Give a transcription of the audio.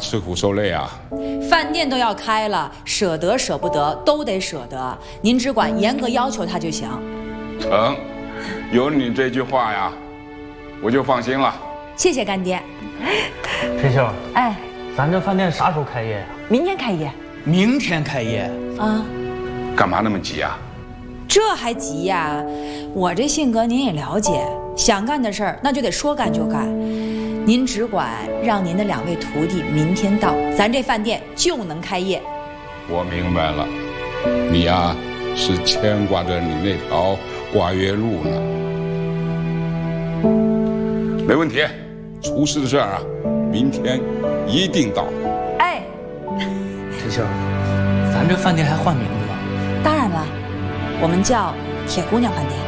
吃苦受累啊。 饭店都要开了，舍得舍不得都得舍得，您只管严格要求他就行。 成，有你这句话呀，我就放心了。 谢谢干爹。 陈秀， 哎， 咱这饭店啥时候开业呀？ 明天开业。 明天开业啊？ 干嘛那么急啊？ 这还急呀？我这性格您也了解，想干的事儿那就得说干就干。您只管让您的2位徒弟明天到，咱这饭店就能开业。 我明白了，你呀是牵挂着你那条瓜月路呢。没问题，厨师的事儿啊，明天一定到。 哎， 陈秀，咱这饭店还换名字了？ 当然了，我们叫铁姑娘饭店。